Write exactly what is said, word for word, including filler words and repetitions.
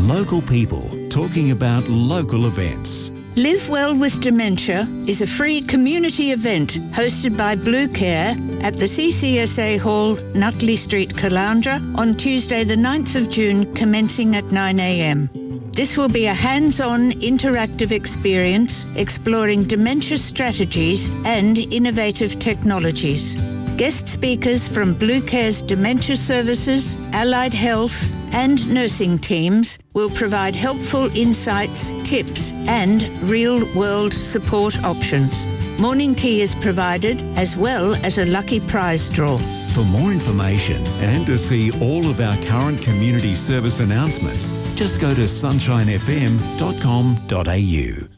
Local people talking about local events. Live Well with Dementia is a free community event hosted by Blue Care at the C C S A Hall, Nutley Street, Caloundra, on Tuesday the ninth of June, commencing at nine a m. This will be a hands-on interactive experience exploring dementia strategies and innovative technologies. Guest speakers from Blue Care's Dementia Services, Allied Health and nursing teams will provide helpful insights, tips and real-world support options. Morning tea is provided as well as a lucky prize draw. For more information and to see all of our current community service announcements, just go to sunshine f m dot com dot a u.